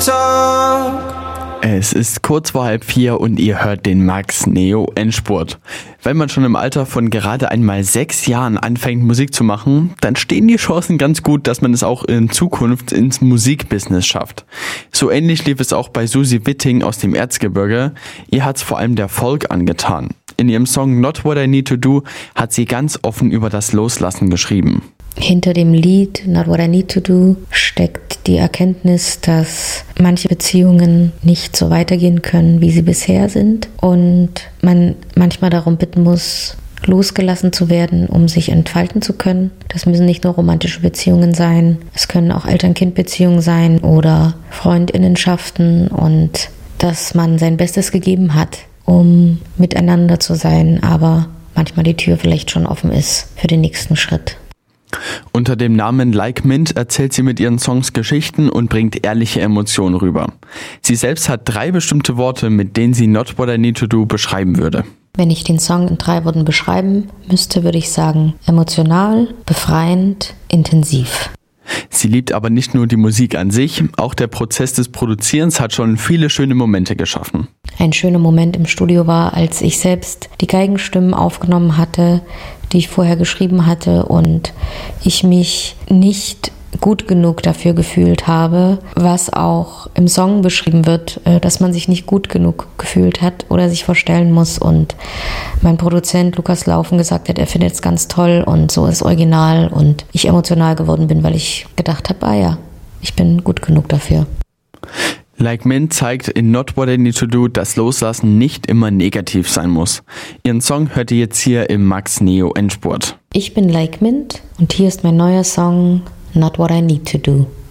talk. Es ist kurz vor 3:30 und ihr hört den Max Neo Endspurt. Wenn man schon im Alter von gerade einmal 6 Jahren anfängt Musik zu machen, dann stehen die Chancen ganz gut, dass man es auch in Zukunft ins Musikbusiness schafft. So ähnlich lief es auch bei Susi Witting aus dem Erzgebirge. Ihr hat's vor allem der Folk angetan. In ihrem Song Not What I Need to Do hat sie ganz offen über das Loslassen geschrieben. Hinter dem Lied Not What I Need to Do steckt die Erkenntnis, dass manche Beziehungen nicht so weitergehen können, wie sie bisher sind und man manchmal darum bitten muss, losgelassen zu werden, um sich entfalten zu können. Das müssen nicht nur romantische Beziehungen sein, es können auch Eltern-Kind-Beziehungen sein oder Freundinnenschaften und dass man sein Bestes gegeben hat, um miteinander zu sein, aber manchmal die Tür vielleicht schon offen ist für den nächsten Schritt. Unter dem Namen Like Mint erzählt sie mit ihren Songs Geschichten und bringt ehrliche Emotionen rüber. Sie selbst hat 3 bestimmte Worte, mit denen sie Not What I Need to Do beschreiben würde. Wenn ich den Song in 3 Worten beschreiben müsste, würde ich sagen emotional, befreiend, intensiv. Sie liebt aber nicht nur die Musik an sich, auch der Prozess des Produzierens hat schon viele schöne Momente geschaffen. Ein schöner Moment im Studio war, als ich selbst die Geigenstimmen aufgenommen hatte, die ich vorher geschrieben hatte und ich mich nicht gut genug dafür gefühlt habe, was auch im Song beschrieben wird, dass man sich nicht gut genug gefühlt hat oder sich vorstellen muss und mein Produzent Lukas Laufen gesagt hat, er findet es ganz toll und so ist original und ich emotional geworden bin, weil ich gedacht habe, ich bin gut genug dafür. Like Mint zeigt in Not What I Need to Do, dass Loslassen nicht immer negativ sein muss. Ihren Song hört ihr jetzt hier im Max Neo Endspurt. Ich bin Like Mint und hier ist mein neuer Song Not What I Need to Do.